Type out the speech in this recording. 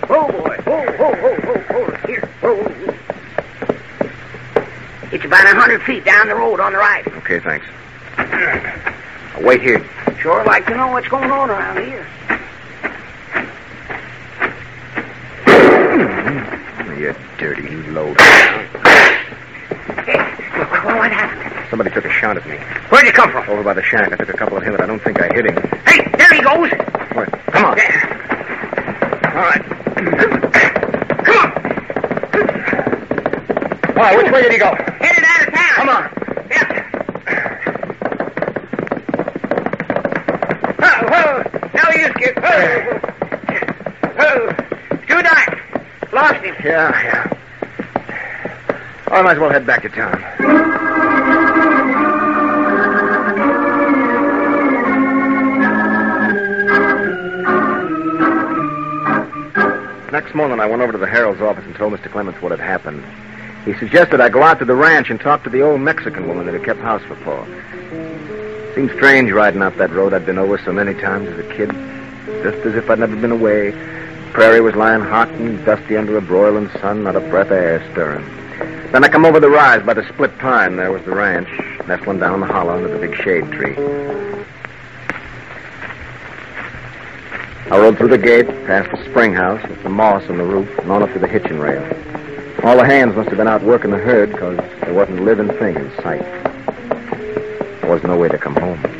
Oh, boy. Oh. Here. Oh. It's about 100 feet down the road on the right. Okay, thanks. I'll wait here. Sure like to know what's going on around here. You dirty load. Hey, what happened? Somebody took a shot at me. Where'd you come from? Over by the shack. I took a couple of him, but I don't think I hit him. Hey, there he goes. What? Come on. All right. Come on. All right, which way did he go? Headed out of town. Come on. Yeah. Oh, no use, kid. It's too dark. Lost him. Yeah. I might as well head back to town. Next morning, I went over to the Herald's office and told Mr. Clements what had happened. He suggested I go out to the ranch and talk to the old Mexican woman that had kept house for Pa. Seemed strange riding out that road I'd been over so many times as a kid, just as if I'd never been away. The prairie was lying hot and dusty under a broiling sun, not a breath of air stirring. Then I come over the rise by the split pine. There was the ranch, nestling down the hollow under the big shade tree. I rode through the gate, past the spring house with the moss on the roof, and on up to the hitching rail. All the hands must have been out working the herd because there wasn't a living thing in sight. There was no way to come home.